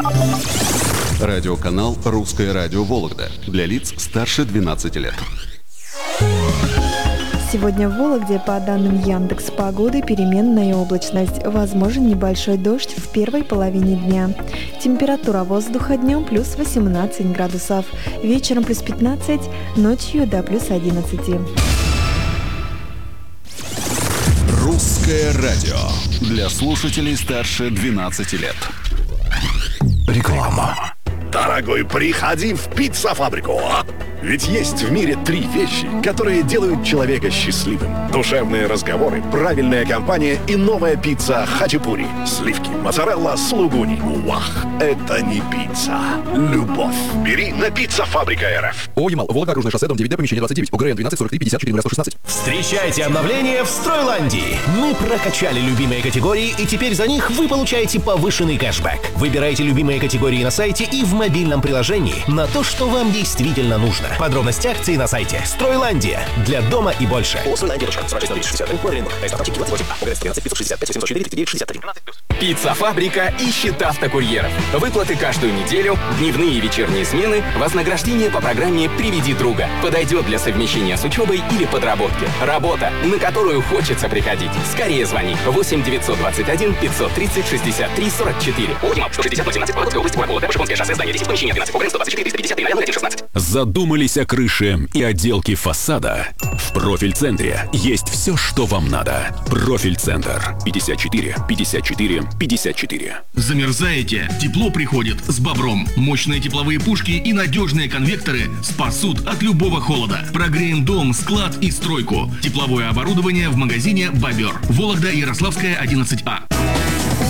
Радиоканал «Русское радио Вологда» для лиц старше 12 лет. Сегодня в Вологде, по данным Яндекс.Погоды, переменная облачность. Возможен небольшой дождь в первой половине дня. Температура воздуха днем плюс 18 градусов. Вечером плюс 15, ночью до плюс 11. «Русское радио» для слушателей старше 12 лет. Реклама. Дорогой, приходи в пицца-фабрику. Ведь есть в мире 3 вещи, которые делают человека счастливым. Душевные разговоры, правильная компания и новая пицца хачапури. Сливки, моцарелла, сулугуни. Вах, это не пицца. Любовь. Бери на пицца-фабрика РФ. Ямал, Волга, Окружное шоссе, дом 9Д, помещение 29, УГРН 12 43 54 116. Встречайте обновление в Стройландии. Мы прокачали любимые категории, и теперь за них вы получаете повышенный кэшбэк. Выбирайте любимые категории на сайте и в мобильном приложении на то, что вам действительно нужно. Подробности акции на сайте Стройландия. Для дома и больше. Пицца-фабрика ищет автокурьеров. Выплаты каждую неделю, дневные и вечерние смены, вознаграждение по программе «Приведи друга». Подойдет для совмещения с учебой или подработки. Работа, на которую хочется приходить. Скорее звони. 8 921 530 63 44. Ямал, 160 017, Вологодская область, город Вологда, Шипонское шоссе, здание 10, помещение 12, УГРН 124 353, ноябрь 16. Задумались о крыше и отделке фасада? В Профиль-центре есть все, что вам надо. Профиль-центр. 54 54 54. Замерзаете? Тепло приходит с Бобром. Мощные тепловые пушки и надежные конвекторы спасут от любого холода. Прогреем дом, склад и стройку. Тепловое оборудование в магазине «Бобер». Вологда, Ярославская, 11А.